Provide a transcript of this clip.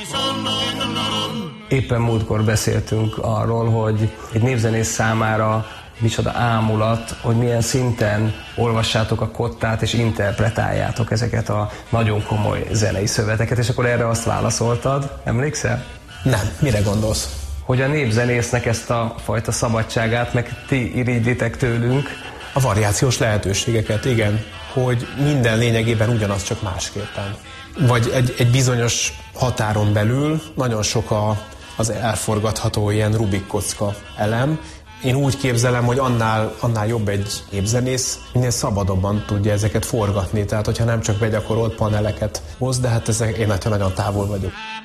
Éppen múltkor beszéltünk arról, hogy egy népzenész számára micsoda ámulat, hogy milyen szinten olvassátok a kottát és interpretáljátok ezeket a nagyon komoly zenei szöveteket, és akkor erre azt válaszoltad, emlékszel? Nem, mire gondolsz? Hogy a népzenésznek ezt a fajta szabadságát meg ti irigylitek tőlünk. A variációs lehetőségeket, igen, hogy minden lényegében ugyanaz, csak másképpen. Vagy egy bizonyos határon belül nagyon sok az elforgatható ilyen Rubik kocka elem. Én úgy képzelem, hogy annál jobb egy népzenész, minél szabadabban tudja ezeket forgatni. Tehát, hogyha nem csak begyakorolt paneleket hoz, de hát én nagyon távol vagyok.